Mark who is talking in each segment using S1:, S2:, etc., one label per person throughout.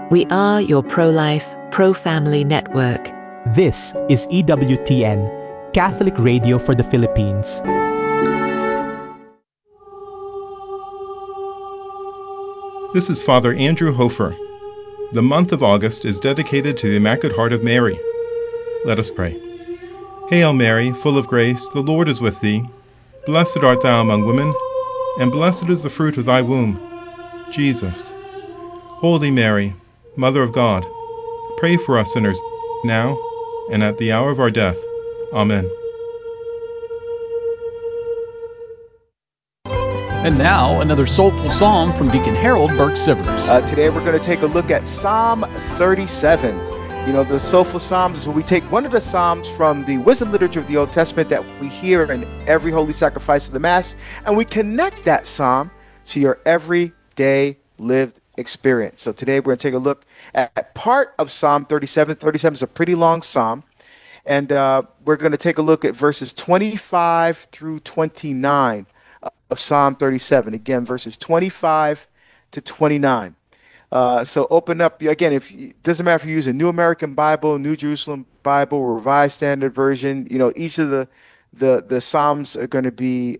S1: We are your pro-life, pro-family network.
S2: This is EWTN, Catholic Radio for the Philippines.
S3: This is Father Andrew Hofer. The month of August is dedicated to the Immaculate Heart of Mary. Let us pray. Hail Mary, full of grace, the Lord is with thee. Blessed art thou among women, and blessed is the fruit of thy womb, Jesus. Holy Mary, Mother of God, pray for us sinners now and at the hour of our death. Amen.
S4: And now, another soulful psalm from Deacon Harold Burke-Sivers.
S5: Today we're going to take a look at Psalm 37. You know, the soulful psalms is where we take one of the psalms from the wisdom literature of the Old Testament that we hear in every holy sacrifice of the Mass, and we connect that psalm to your everyday lived experience. So today we're going to take a look at part of Psalm 37. 37 is a pretty long psalm, and we're going to take a look at verses 25 through 29 of Psalm 37. Again, verses 25 to 29. So open up, again, it doesn't matter if you use a New American Bible, New Jerusalem Bible, Revised Standard Version, you know, each of the Psalms are going to be,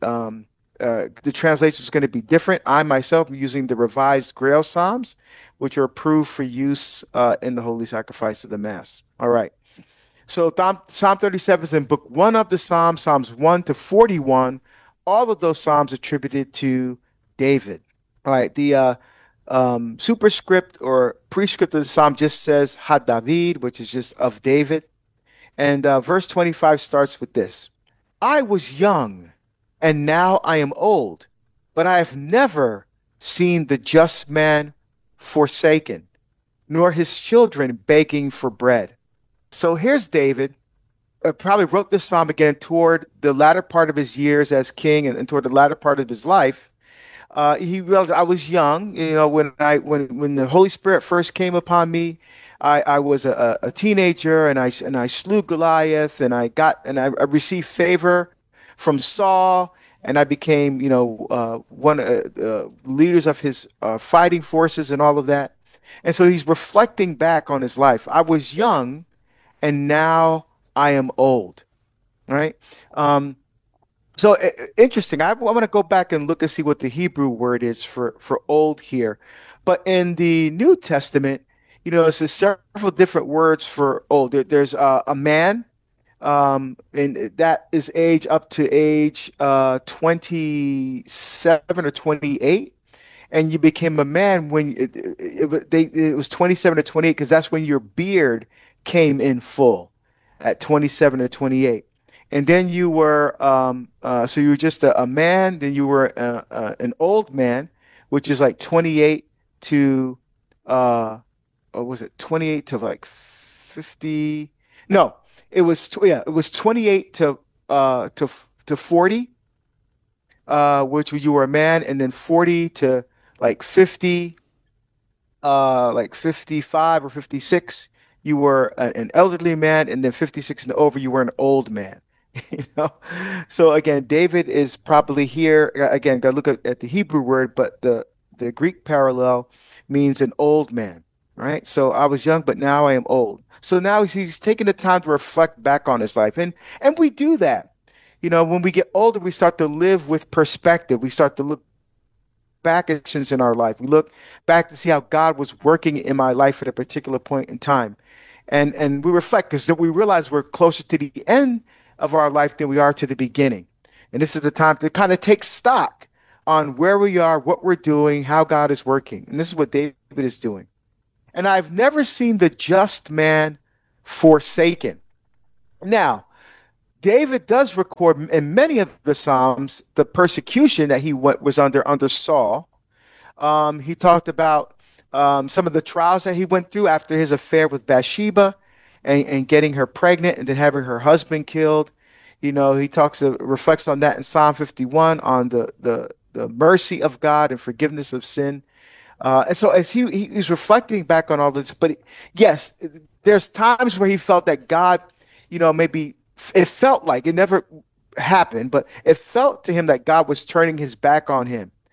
S5: the translation is going to be different. I myself am using the Revised Grail Psalms, which are approved for use in the Holy Sacrifice of the Mass. All right. So Psalm 37 is in Book 1 of the Psalms, Psalms 1 to 41. All of those Psalms attributed to David. All right. The superscript or prescript of the psalm just says Ha-David, which is just of David. And verse 25 starts with this. I was young, and now I am old, but I have never seen the just man forsaken, nor his children begging for bread. So here's David, probably wrote this psalm again toward the latter part of his years as king and toward the latter part of his life. He realized I was young, you know, when the Holy Spirit first came upon me. I was a teenager, and I slew Goliath, and I received favor from Saul, and I became, you know, one of the leaders of his fighting forces and all of that. And so he's reflecting back on his life. I was young, and now I am old. All right. So interesting. I want to go back and look and see what the Hebrew word is for old here. But in the New Testament, you know, there's several different words for old. There's a man, and that is age up to age 27 or 28. And you became a man when it was 27 or 28, because that's when your beard came in full at 27 or 28. And then you were, so you were just a man. Then you were an old man, which is like 28 to, or was it 28 to like 50? No, it was 28 to 40, which you were a man, and then 40 to like 50, like 55 or 56, you were an elderly man, and then 56 and over, you were an old man. You know, so again, David is probably here. Again, got to look at the Hebrew word, but the Greek parallel means an old man, right? So I was young, but now I am old. So now he's taking the time to reflect back on his life, and we do that. You know, when we get older, we start to live with perspective. We start to look back at actions in our life. We look back to see how God was working in my life at a particular point in time, and we reflect because we realize we're closer to the end of our life than we are to the beginning. And this is the time to kind of take stock on where we are, what we're doing, how God is working. And this is what David is doing. And I've never seen the just man forsaken. Now, David does record in many of the Psalms the persecution that he was under Saul. He talked about some of the trials that he went through after his affair with Bathsheba, and getting her pregnant and then having her husband killed. You know, he reflects on that in Psalm 51 on the mercy of God and forgiveness of sin. And so as he's reflecting back on all this, but yes, there's times where he felt that God, you know, maybe it felt like it never happened, but it felt to him that God was turning his back on him.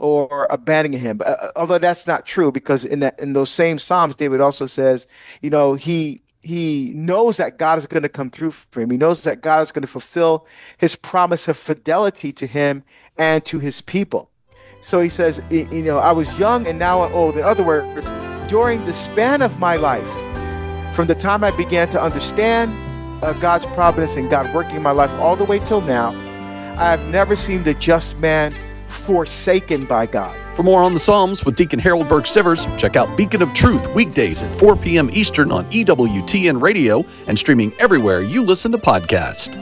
S5: or abandoning him. Although that's not true, because in those same Psalms, David also says, he knows that God is going to come through for him. He knows that God is going to fulfill his promise of fidelity to him and to his people. So he says, I was young and now I'm old. In other words, during the span of my life, from the time I began to understand God's providence and God working in my life all the way till now, I have never seen the just man forsaken by God.
S4: For more on the Psalms with Deacon Harold Burke-Sivers, check out Beacon of Truth weekdays at 4 p.m. Eastern on EWTN Radio and streaming everywhere you listen to podcasts.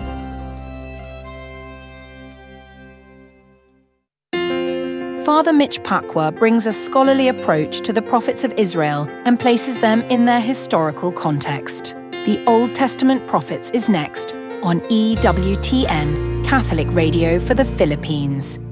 S6: Father Mitch Pacwa brings a scholarly approach to the prophets of Israel and places them in their historical context. The Old Testament Prophets is next on EWTN, Catholic Radio for the Philippines.